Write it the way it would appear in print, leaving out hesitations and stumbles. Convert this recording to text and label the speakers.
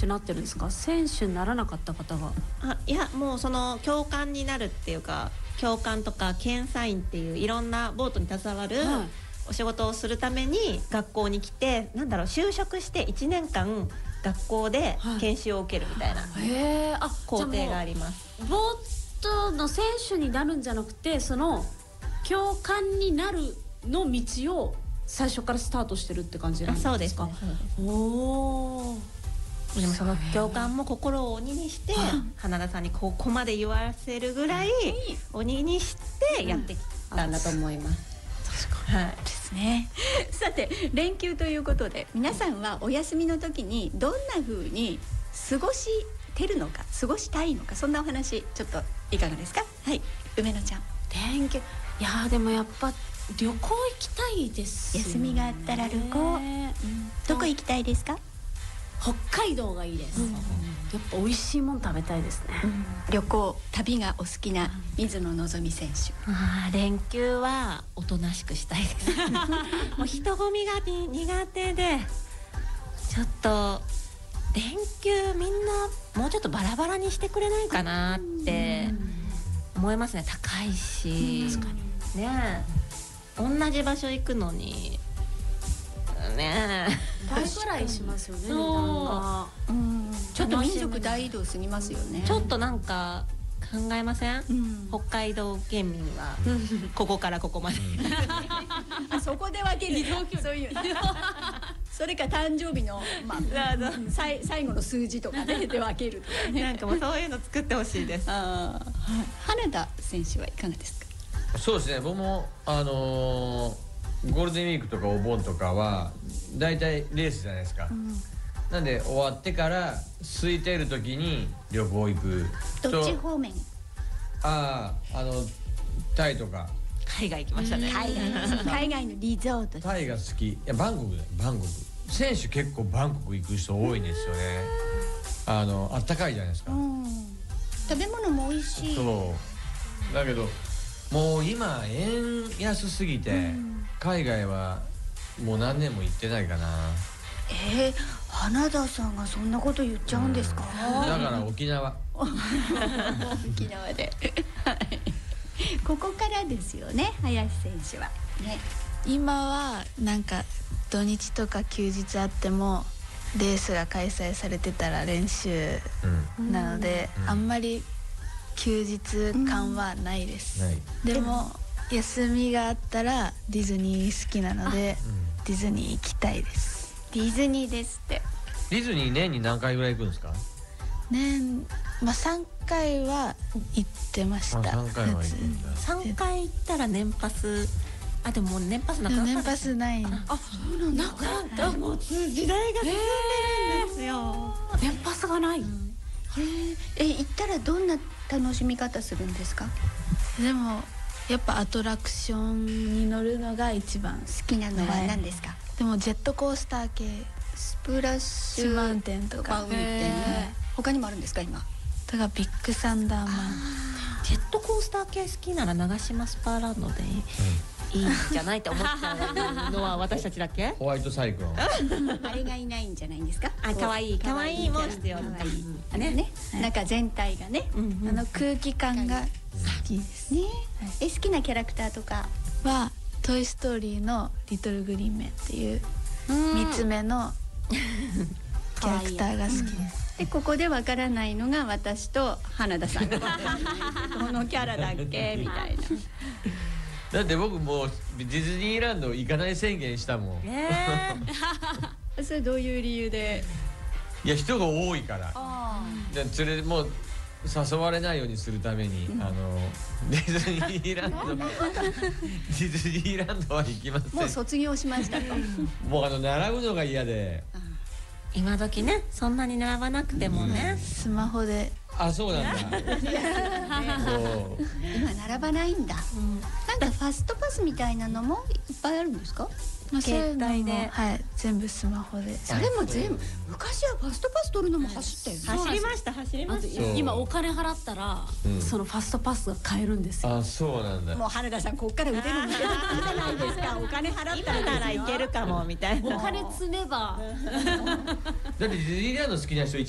Speaker 1: してなってるんですか？選手にならなかった方が。
Speaker 2: いや、もうその教官になるっていうか、教官とか検査員っていういろんなボートに携わるお仕事をするために学校に来て、就職して1年間学校で研修を受けるみたいな工程があります。
Speaker 1: ボートの選手になるんじゃなくて、その教官になるの道を最初からスタートしてるって感じなんですか？
Speaker 2: そうですね。おー。でもその教官も心を鬼にして、花田さんにここまで言わせるぐらい鬼にしてやってきたんだと思います。
Speaker 3: 確かにですね。さて、連休ということで皆さんはお休みの時にどんな風に過ごしてるのか、過ごしたいのか、そんなお話ちょっといかがですか？はい、梅野ちゃん。
Speaker 1: 連休、いやでもやっぱ旅行行きたいですよね。
Speaker 3: 休みがあったら旅行、どこ行きたいですか？
Speaker 1: 北海道がいいです。やっぱ美味しいもん食べたいですね。
Speaker 3: 旅行、旅がお好きな水野のぞみ選手。
Speaker 2: 連休はおとなしくしたいですもう人混みが苦手で、ちょっと連休みんなもうちょっとバラバラにしてくれないかなって思いますね。高いし、ねえ、同じ場所行くのにねえ
Speaker 1: 倍ぐらいしますよね。
Speaker 3: ちょっと民族大移動すぎますよね。
Speaker 2: ちょっとなんか考えません？北海道県民はここからここまで
Speaker 3: そこで分けるそういうそれか誕生日の、最後の数字とかで分けるとかね。
Speaker 2: なんかもうそういうの作ってほしいです。
Speaker 3: 花田選手はいかがですか？
Speaker 4: そうですね、僕もゴールデンウィークとかお盆とかはだいたいレースじゃないですか。なんで終わってから空いてる時に旅行行く。
Speaker 3: どっち方面？
Speaker 4: タイとか
Speaker 2: 海外行きましたね。
Speaker 3: 海外のリゾート。
Speaker 4: タイが好き。いや、バンコクだよ、バンコク。選手結構バンコク行く人多いんですよね。あったかいじゃないですか。
Speaker 3: 食べ物も美味しい。
Speaker 4: そうだけどもう今円安すぎて、海外はもう何年も行ってないかな。
Speaker 3: 花田さんがそんなこと言っちゃうんですか？
Speaker 4: だから沖縄
Speaker 3: 沖縄でここからですよね、林選手はね。
Speaker 5: 今はなんか土日とか休日あってもレースが開催されてたら練習なので、あんまり休日感はないです。でも休みがあったらディズニー好きなのでディズニー行きたいです。
Speaker 3: ディズニーですって。
Speaker 4: ディズニー年に何回ぐらい行くんですか？
Speaker 5: 年、3回は行ってました。
Speaker 4: 3回は行くんだ。
Speaker 2: 3回行ったら年パス、でも年パスなかった。
Speaker 5: 年パスない。
Speaker 2: そうなんだ。もう時代が進んでるんですよ。
Speaker 1: 年パスがない。
Speaker 3: 行ったらどんな楽しみ方するんですか？
Speaker 5: でもやっぱアトラクションに乗るのが一番
Speaker 3: 好きなのは何ですか？
Speaker 5: でもジェットコースター系、
Speaker 3: スプラッシュ
Speaker 5: マウンテンとか、
Speaker 3: 他にもあるんですか今？
Speaker 5: だからビッグサンダーマン。
Speaker 2: ジェットコースター系好きなら長島スパーランドでいいんじゃないって思っちゃうのは私たちだけ？
Speaker 4: ホワイトサイクロン
Speaker 3: あれがいないんじゃないんですか？
Speaker 2: 可愛いも必要だ
Speaker 3: ね。中全体がね、
Speaker 5: 空気感が好きですね。
Speaker 3: 好きなキャラクターとか
Speaker 5: はトイストーリーのリトルグリーンメンっていう3つ目のキャラクターが好きです。
Speaker 3: でここでわからないのが私と花田さんこのキャラだっけみたいな。
Speaker 4: だって僕もうディズニーランド行かない宣言したもん。
Speaker 3: それどういう理由で？
Speaker 4: いや、人が多いから。もう誘われないようにするために、ディズニーランドは行きません。
Speaker 3: もう卒業しましたと。
Speaker 4: もう並ぶのが嫌で。
Speaker 2: 今時ね、そんなに並ばなくてもね、
Speaker 5: スマホで。
Speaker 4: そうなんだ。
Speaker 3: 今並ばないんだ。なんかファストパスみたいなのもいっぱいあるんですか？
Speaker 5: 携帯で、全部スマホで。
Speaker 3: それも全部。昔はファストパス取るのも走ったよね。
Speaker 2: 走りました。
Speaker 1: 今お金払ったらそのファストパスが買えるんですよ。
Speaker 4: そうなんだ。
Speaker 3: もう花田さんこっから腕の見せ方じゃないですか。お金払ったらいけるかもみたいな。
Speaker 1: お金積めば。
Speaker 4: だってディズニーランド好きな人1